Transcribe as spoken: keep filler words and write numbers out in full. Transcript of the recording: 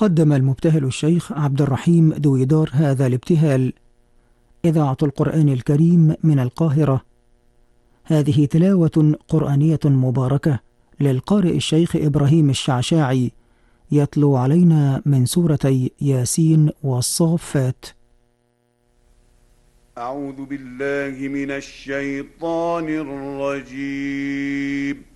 قدم المبتهل الشيخ عبد الرحيم دويدار هذا الابتهال. إذاعة القرآن الكريم من القاهرة. هذه تلاوة قرآنية مباركة للقارئ الشيخ إبراهيم الشعشاعي، يتلو علينا من سورتي ياسين والصافات. أعوذ بالله من الشيطان الرجيم.